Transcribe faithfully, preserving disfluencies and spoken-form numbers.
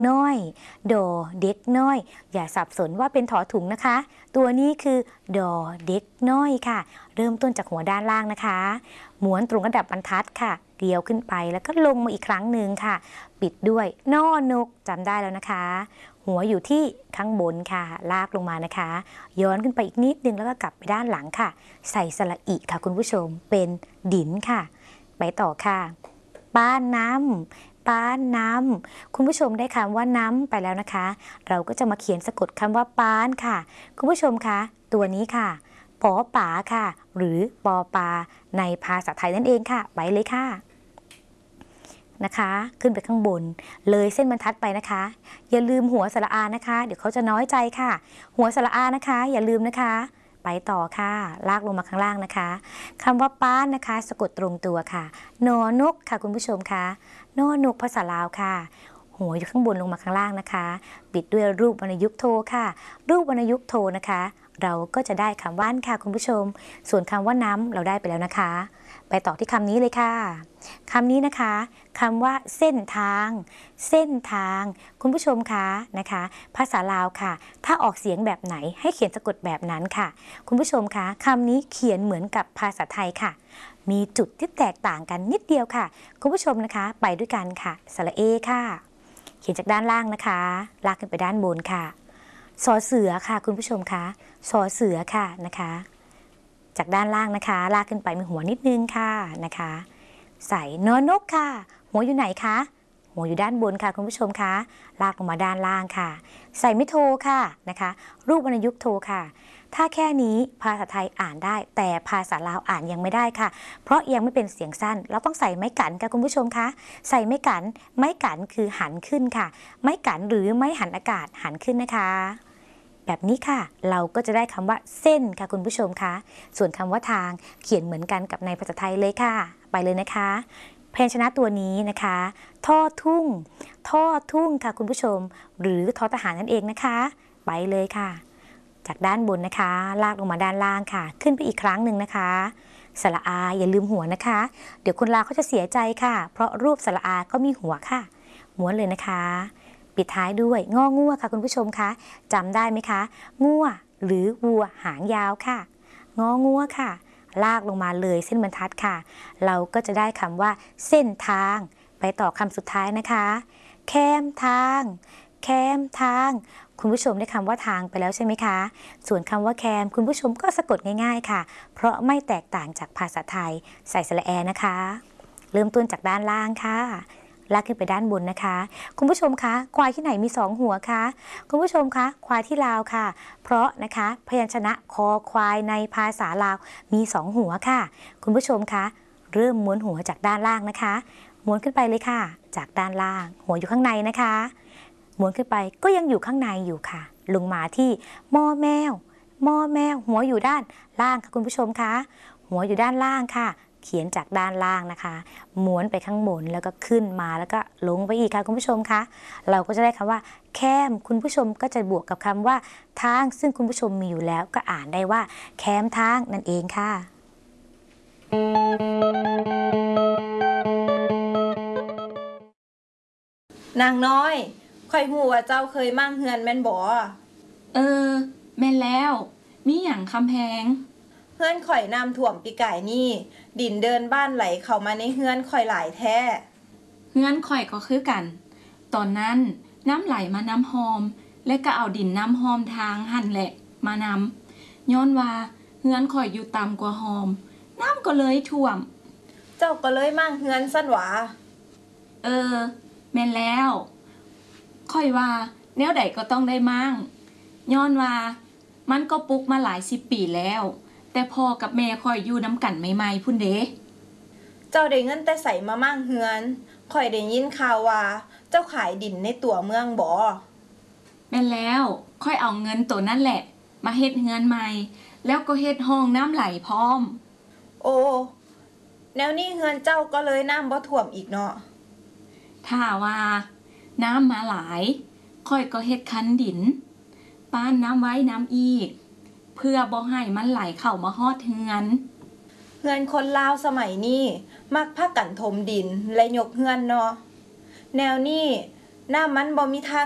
น้อยดอเด็กน้อยอย่าสับสนว่าเป็นถอถุงนะคะตัวนี้คือดอเด็กน้อยค่ะเริ่มต้นจากหัวด้านล่างนะคะม้วนตรงระดับบรรทัดค่ะเกลียวขึ้นไปแล้วก็ลงมาอีกครั้งหนึ่งค่ะปิดด้วยนอนกจำได้แล้วนะคะหัวอยู่ที่ข้างบนค่ะลากลงมานะคะย้อนขึ้นไปอีกนิดนึงแล้วก็กลับไปด้านหลังค่ะใส่สระอิค่ะคุณผู้ชมเป็นดินค่ะไปต่อค่ะป้านน้ำป้านน้ำคุณผู้ชมได้คำว่าน้ำไปแล้วนะคะเราก็จะมาเขียนสะกดคำว่าป้านค่ะคุณผู้ชมคะตัวนี้ค่ะปอป๋าค่ะหรือปอปาในภาษาไทยนั่นเองค่ะไปเลยค่ะนะคะขึ้นไปข้างบนเลยเส้นบรรทัดไปนะคะอย่าลืมหัวสระอานะคะเดี๋ยวเขาจะน้อยใจค่ะหัวสระอานะคะอย่าลืมนะคะไปต่อค่ะลากลงมาข้างล่างนะคะคำว่าป้านนะคะสะกดตรงตัวค่ะนอนกค่ะคุณผู้ชมคะนอนกภาษาลาวค่ะหัวอยู่ข้างบนลงมาข้างล่างนะคะปิดด้วยรูปวรรณยุกต์โทค่ะรูปวรรณยุกต์โทนะคะเราก็จะได้คำว่านค่ะคุณผู้ชมส่วนคำว่าน้ำเราได้ไปแล้วนะคะไปต่อที่คำนี้เลยค่ะคำนี้นะคะคำว่าเส้นทางเส้นทางคุณผู้ชมคะนะคะภาษาลาวค่ะถ้าออกเสียงแบบไหนให้เขียนสะกดแบบนั้นค่ะคุณผู้ชมคะคำนี้เขียนเหมือนกับภาษาไทยค่ะมีจุดที่แตกต่างกันนิดเดียวค่ะคุณผู้ชมนะคะไปด้วยกันค่ะสระเอค่ะเขียนจากด้านล่างนะคะลากขึ้นไปด้านบนค่ะสอเสือค่ะคุณผู้ชมคะสอเสือค่ะนะคะจากด้านล่างนะคะลากขึ้นไปมีหัวนิดนึงค่ะนะคะใส่นอนกค่ะหัวอยู่ไหนคะหัวอยู่ด้านบนค่ะคุณผู้ชมคะลากลงมาด้านล่างค่ะใส่ไม่โทค่ะนะคะรูปวรรณยุกต์โทค่ะถ้าแค่นี้ภาษาไทยอ่านได้แต่ภาษาลาวอ่านยังไม่ได้ค่ะเพราะยังไม่เป็นเสียงสั้นเราต้องใส่ไม้กันค่ะคุณผู้ชมคะใส่ไม้กันไม้กันคือหันขึ้นค่ะไม้กันหรือไม้หันอากาศหันขึ้นนะคะแบบนี้ค่ะเราก็จะได้คำว่าเส้นค่ะคุณผู้ชมคะส่วนคำว่าทางเขียนเหมือนกันกับในภาษาไทยเลยค่ะไปเลยนะคะพยัญชนะตัวนี้นะคะท่อทุ่งท่อทุ่งค่ะคุณผู้ชมหรือทอทหารนั่นเองนะคะไปเลยค่ะจากด้านบนนะคะลากลงมาด้านล่างค่ะขึ้นไปอีกครั้งหนึ่งนะคะสระอาอย่าลืมหัวนะคะเดี๋ยวคนลาวเขาจะเสียใจค่ะเพราะรูปสระอาก็มีหัวค่ะม้วนเลยนะคะปิดท้ายด้วยงองัวค่ะคุณผู้ชมคะจำได้ไหมคะงัวหรือวัวหางยาวค่ะงองัวค่ะลากลงมาเลยเส้นบรรทัดค่ะเราก็จะได้คำว่าเส้นทางไปต่อคำสุดท้ายนะคะแคมทางแคมทางคุณผู้ชมได้คำว่าทางไปแล้วใช่ไหมคะส่วนคำว่าแคมคุณผู้ชมก็สะกดง่ายๆค่ะเพราะไม่แตกต่างจากภาษาไทยใส่สระแอนะคะเริ่มต้นจากด้านล่างค่ะลากขึ้นไปด้านบนนะคะคุณผู้ชมคะควายที่ไหนมีสองหัวคะคุณผู้ชมคะควายที่ลาวค่ะเพราะนะคะพยัญชนะคอควายในภาษาลาวมีสองหัวค่ะคุณผู้ชมคะเริ่มม้วนหัวจากด้านล่างนะคะม้วนขึ้นไปเลยค่ะจากด้านล่างหัวอยู่ข้างในนะคะม้วนขึ้นไปก็ยังอยู่ข้างในอยู่ค่ะลงมาที่มอแมวมอแมวหัวอยู่ด้านล่างค่ะคุณผู้ชมคะหัวอยู่ด้านล่างค่ะเขียนจากด้านล่างนะคะม้วนไปข้างบนแล้วก็ขึ้นมาแล้วก็ลงไปอีกค่ะคุณผู้ชมคะเราก็จะได้คำว่าแคมคุณผู้ชมก็จะบวกกับคำว่าทางซึ่งคุณผู้ชมมีอยู่แล้วก็อ่านได้ว่าแคมทางนั่นเองค่ะนางน้อยค่อยหูว่าเจ้าเคยมั่งเฮือนแม่นบ่เออแม่นแล้วมีหยังคำแพงเฮือนข่อยน้ำท่วมปีก่ายนี่ดินเดินบ้านไหลเข้ามาในเฮือนข่อยหลายแท้เฮือนข่อยก็คือกันตอนนั้นน้ำไหลมาน้ำหอมและก็เอาดินน้ำหอมทางหั่นแหละมานำย้อนว่าเฮือนข่อยอยู่ต่ำกว่าหอมน้ำก็เลยท่วมเจ้าก็เลยมั่งเฮือนสั้นหวาเออแม่นแล้วค่อยว่าแนวใดก็ต้องได้มั่งย้อนว่ามันก็ปลุกมาหลายสิบปีแล้วแต่พ่อกับแม่ค่อยอยู่น้ำกันใหม่ๆพุ่นเด้เจ้าได้เงินแต่ใส่มามั่งเฮือนค่อยได้ยินข่าวว่าเจ้าขายดินในตัวเมืองบ่แม่นแล้วค่อยเอาเงินตัวนั่นแหละมาเฮ็ดเฮือนใหม่แล้วก็เฮ็ดห้องน้ำไหลพร้อมโอ้แนวนี้เฮือนเจ้าก็เลยน้ำบ่ท่วมอีกเนาะถ้าว่าน้ำมาหลายค่อยก็เฮ็ดคันดินป้านน้ำไว้น้ำอีกเพื่อบ่ให้มันไหลเข้ามาฮอดเฮือนเฮือนคนลาวสมัยนี้มักพากันถมดินและยกเฮือนเนาะแนวนี้น้ำมันบ่มีทาง